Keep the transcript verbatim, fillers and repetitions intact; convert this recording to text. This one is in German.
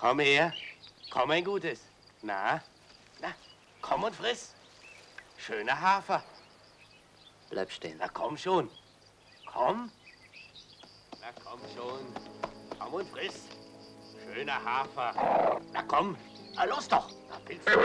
Komm her. Komm, ein Gutes. Na, na, komm und friss. Schöner Hafer. Bleib stehen. Na, komm schon. Komm. Na, komm schon. Komm und friss. Schöner Hafer. Na, komm. Na, los doch. Na, willst du?